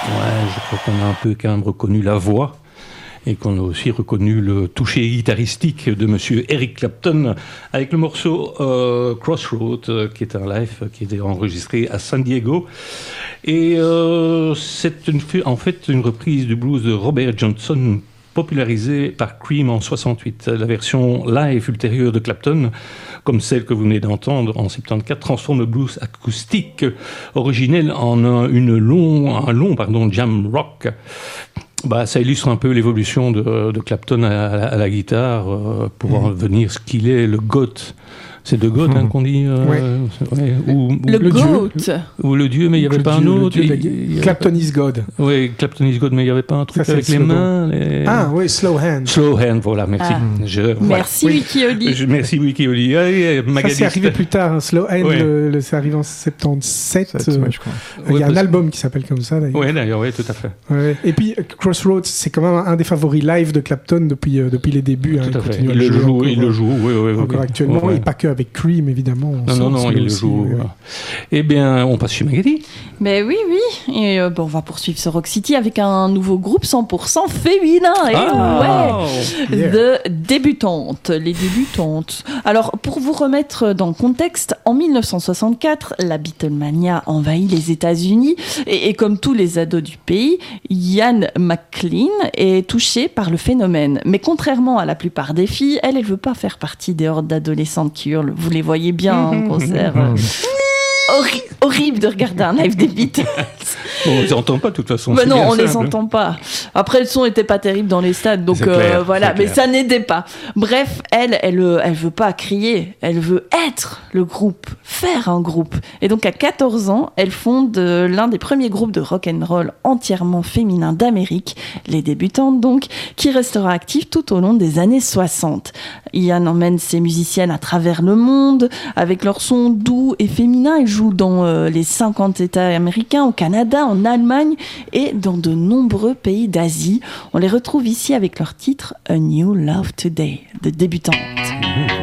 Ouais, je crois qu'on a un peu quand même reconnu la voix et qu'on a aussi reconnu le toucher guitaristique de monsieur Eric Clapton avec le morceau Crossroads, qui est un live qui était enregistré à San Diego. Et c'est en fait une reprise du blues de Robert Johnson, popularisée par Cream en 68. La version live ultérieure de Clapton, comme celle que vous venez d'entendre en 74, transforme le blues acoustique originel en un long jam rock. Ça illustre un peu l'évolution de Clapton à la guitare pour en devenir ce qu'il est, le GOAT. C'est de GOAT qu'on dit le GOAT. Ou le dieu, mais il n'y avait pas un autre. Clapton is God. Oui, Clapton is God, mais il n'y avait pas un truc avec les mains. Ah oui, Slow Hand. Slow Hand, voilà, merci. Merci Wiki Oli. Merci Wiki Oli. Ça c'est arrivé plus tard, Slow Hand, c'est arrivé en 77. Je crois. Il y a un album qui s'appelle comme ça d'ailleurs. Oui, d'ailleurs, oui, tout à fait. Ouais. Et puis Crossroads, c'est quand même un des favoris live de Clapton depuis les débuts. Tout à fait. Il le joue, oui. Encore actuellement, et pas que avec Cream, évidemment. Non, il le joue. Eh bien, on passe chez Magali. Mais oui. Et on va poursuivre ce Rock City avec un nouveau groupe 100% féminin. De débutantes. Les débutantes. Alors, pour vous remettre dans le contexte, en 1964, la Beatlemania envahit les États-Unis. Et comme tous les ados du pays, Ian McLean est touchée par le phénomène. Mais contrairement à la plupart des filles, elle ne veut pas faire partie des hordes d'adolescentes qui hurlent. Vous les voyez bien en concert. Horrible de regarder un live des Beatles. On les entend pas de toute façon. Non, on les entend pas. Après, le son était pas terrible dans les stades, donc voilà. Mais ça n'aidait pas. Bref, elle veut pas crier. Elle veut être le groupe, faire un groupe. Et donc à 14 ans, elle fonde l'un des premiers groupes de rock and roll entièrement féminin d'Amérique, les Débutantes donc, qui restera actif tout au long des années 60. Ian emmène ses musiciennes à travers le monde avec leur son doux et féminin. Ils jouent dans les 50 États américains, au Canada, en Allemagne et dans de nombreux pays d'Asie. On les retrouve ici avec leur titre A New Love Today, de Débutantes.